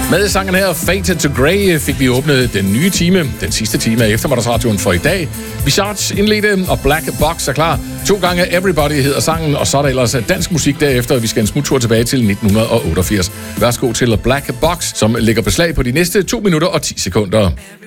Med sangen her, Faded to Grey, fik vi åbnet den nye time, den sidste time af eftermiddagsradioen for i dag. Visage indledte, og Black Box er klar. 2 gange Everybody hedder sangen, og så er der ellers dansk musik derefter. Vi skal en smuttur tilbage til 1988. Værsgo til Black Box, som lægger beslag på de næste 2 minutter og 10 sekunder.